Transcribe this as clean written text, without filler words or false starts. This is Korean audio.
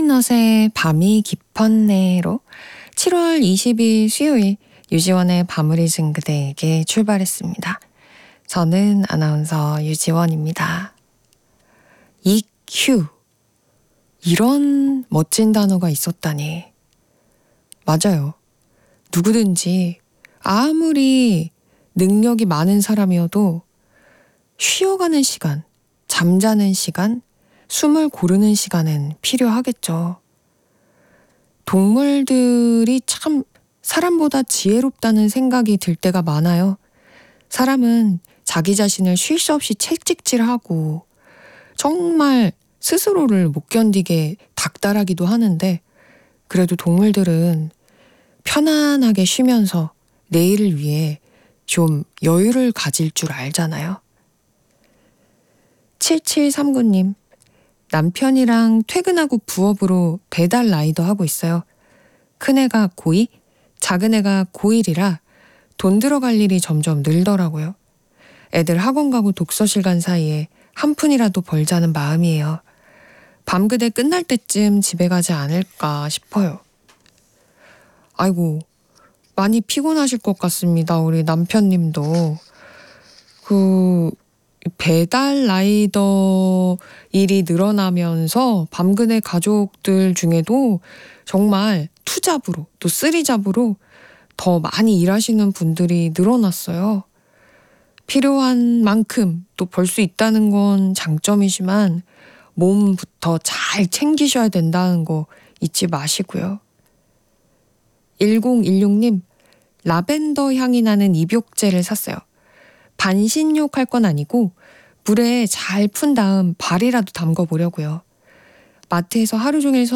피그민넛의 밤이 깊었네로 7월 20일 수요일 유지원의 밤을 잊은 그대에게 출발했습니다. 저는 아나운서 유지원입니다. EQ, 이런 멋진 단어가 있었다니. 맞아요. 누구든지 아무리 능력이 많은 사람이어도 쉬어가는 시간, 잠자는 시간, 숨을 고르는 시간은 필요하겠죠. 동물들이 참 사람보다 지혜롭다는 생각이 들 때가 많아요. 사람은 자기 자신을 쉴 새 없이 채찍질하고 정말 스스로를 못 견디게 닥달하기도 하는데, 그래도 동물들은 편안하게 쉬면서 내일을 위해 좀 여유를 가질 줄 알잖아요. 7739님, 남편이랑 퇴근하고 부업으로 배달 라이더 하고 있어요. 큰애가 고2, 작은애가 고1이라 돈 들어갈 일이 점점 늘더라고요. 애들 학원 가고 독서실 간 사이에 한 푼이라도 벌자는 마음이에요. 밤그대 끝날 때쯤 집에 가지 않을까 싶어요. 아이고, 많이 피곤하실 것 같습니다. 우리 남편님도. 배달 라이더 일이 늘어나면서 밤그네 가족들 중에도 정말 투잡으로 또 쓰리잡으로 더 많이 일하시는 분들이 늘어났어요. 필요한 만큼 또 벌 수 있다는 건 장점이지만 몸부터 잘 챙기셔야 된다는 거 잊지 마시고요. 1016님, 라벤더 향이 나는 입욕제를 샀어요. 반신욕 할 건 아니고 물에 잘 푼 다음 발이라도 담궈 보려고요. 마트에서 하루 종일